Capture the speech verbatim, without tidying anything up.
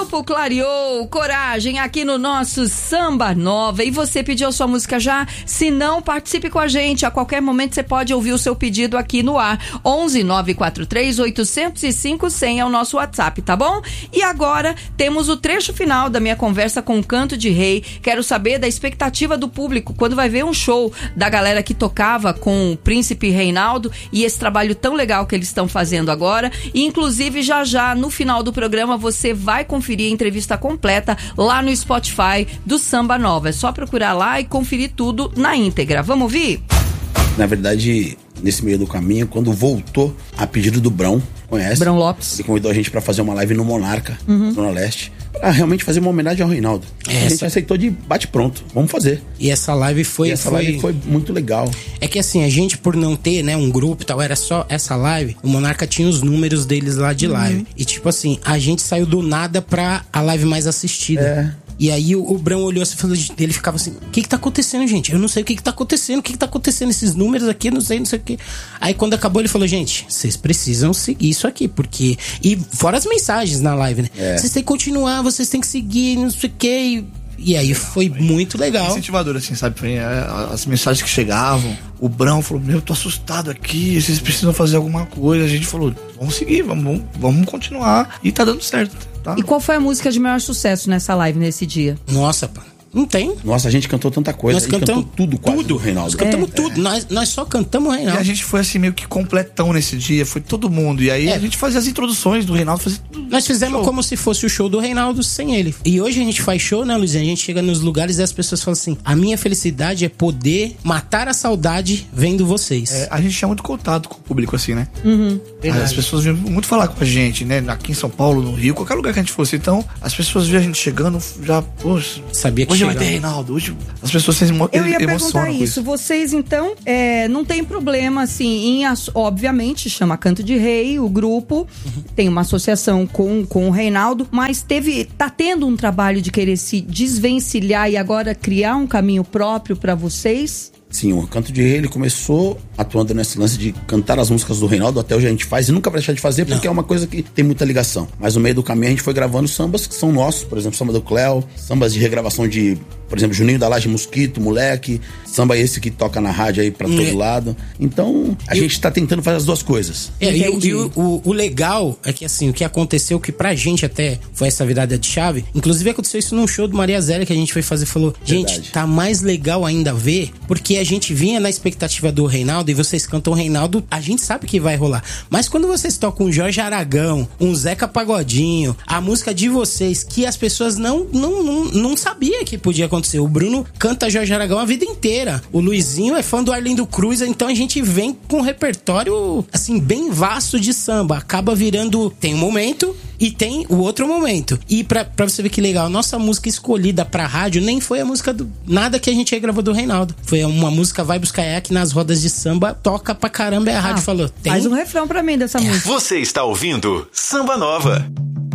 Grupo Clareou, Coragem, aqui no nosso Samba Nova. E você pediu a sua música já? Se não, participe com a gente. A qualquer momento você pode ouvir o seu pedido aqui no ar. onze nove quatro três oito zero cinco zero zero é o nosso WhatsApp, tá bom? E agora temos o trecho final da minha conversa com o Canto de Rei. Quero saber da expectativa do público quando vai ver um show da galera que tocava com o Príncipe Reinaldo e esse trabalho tão legal que eles estão fazendo agora. E inclusive já já no final do programa você vai conferir a entrevista completa lá no Spotify do Samba Nova. É só procurar lá e conferir tudo na íntegra. Vamos ouvir? Na verdade, nesse meio do caminho, quando voltou a pedido do Brão, conhece? Brão Lopes. Ele convidou a gente pra fazer uma live no Monarca, uhum. Zona Leste, pra realmente fazer uma homenagem ao Reinaldo. Essa... A gente aceitou de bate-pronto, vamos fazer. E essa live foi... E essa foi... live foi muito legal. É que assim, a gente por não ter, né, um grupo e tal, era só essa live, o Monarca tinha os números deles lá de live. Uhum. E tipo assim, a gente saiu do nada pra a live mais assistida. É... E aí o, o Brão olhou assim e falou, ele ficava assim, o que que tá acontecendo, gente? Eu não sei o que que tá acontecendo, o que que tá acontecendo, esses números aqui, não sei, não sei o que. Aí quando acabou ele falou, gente, vocês precisam seguir isso aqui, porque... E fora as mensagens na live, né? É. Vocês têm que continuar, vocês têm que seguir, não sei o que... E aí foi muito legal. Incentivador, assim, sabe? Foi, é, as mensagens que chegavam. O Brão falou, meu, eu tô assustado aqui, vocês precisam fazer alguma coisa. A gente falou, vamos seguir, vamos, vamos continuar. E tá dando certo, tá? E qual foi a música de maior sucesso nessa live, nesse dia? Nossa, pá. Não tem. Nossa, a gente cantou tanta coisa. Nós cantamos cantou tudo quase tudo, do Reinaldo. Nós cantamos é, tudo. É. Nós, nós só cantamos o Reinaldo. E a gente foi assim meio que completão nesse dia. Foi todo mundo. E aí é. a gente fazia as introduções do Reinaldo. Fazia tudo. Nós fizemos show. Como se fosse o show do Reinaldo sem ele. E hoje a gente faz show, né, Luizinho? A gente chega nos lugares e as pessoas falam assim, a minha felicidade é poder matar a saudade vendo vocês. É, a gente tinha muito contato com o público assim, né? Uhum. As pessoas vinham muito falar com a gente, né? Aqui em São Paulo, no Rio, qualquer lugar que a gente fosse. Então, as pessoas viam a gente chegando, já, poxa, sabia que hoje chegava. vai ter Reinaldo, hoje as pessoas se emo- Eu ia emocionam perguntar isso. isso. Vocês, então, é, não tem problema, assim, em, obviamente, chama Canto de Rei, o grupo, uhum. tem uma associação com, com o Reinaldo, mas teve, tá tendo um trabalho de querer se desvencilhar e agora criar um caminho próprio para vocês? Sim, o Canto de Rei, ele começou atuando nesse lance de cantar as músicas do Reinaldo, até hoje a gente faz e nunca vai deixar de fazer, porque não. É uma coisa que tem muita ligação. Mas no meio do caminho a gente foi gravando sambas que são nossos, por exemplo, samba do Cléo, sambas de regravação de, por exemplo, Juninho da Laje Mosquito, Moleque, samba esse que toca na rádio aí pra todo é. lado. Então, a e gente tá tentando fazer as duas coisas. É, e, e o, o, o legal é que assim, o que aconteceu, que pra gente até foi essa virada de chave, inclusive aconteceu isso num show do Maria Zélia que a gente foi fazer, falou, gente, Verdade. Tá mais legal ainda ver, porque a gente vinha na expectativa do Reinaldo e vocês cantam o Reinaldo, a gente sabe que vai rolar. Mas quando vocês tocam um Jorge Aragão, um Zeca Pagodinho, a música de vocês, que as pessoas não, não, não, não sabiam que podia acontecer. O Bruno canta Jorge Aragão a vida inteira. O Luizinho é fã do Arlindo Cruz, então a gente vem com um repertório, assim, bem vasto de samba. Acaba virando... Tem um momento... E tem o outro momento. E pra, pra você ver que legal, a nossa música escolhida pra rádio nem foi a música do... Nada que a gente gravou do Reinaldo. Foi uma música Vai Buscar É, que nas rodas de samba toca pra caramba e a rádio ah, falou... Tem... Faz um refrão pra mim dessa música. Você está ouvindo Samba Nova.